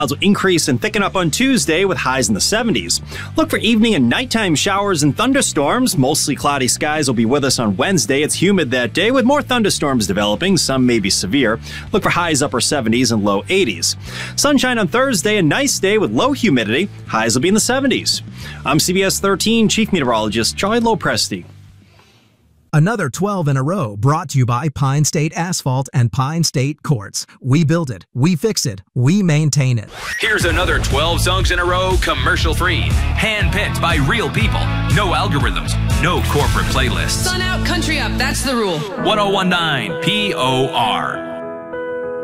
Clouds will increase and thicken up on Tuesday with highs in the 70s. Look for evening and nighttime showers and thunderstorms. Mostly cloudy skies will be with us on Wednesday. It's humid that day with more thunderstorms developing. Some may be severe. Look for highs upper 70s and low 80s. Sunshine on Thursday, a nice day with low humidity. Highs will be in the 70s. I'm CBS 13 Chief Meteorologist Charlie Lopresti. Another 12 in a row brought to you by Pine State Asphalt and Pine State Quartz. We build it, we fix it, we maintain it. Here's another 12 songs in a row, commercial-free. Hand-picked by real people. No algorithms, no corporate playlists. Sun out, country up, that's the rule. 1019 POR.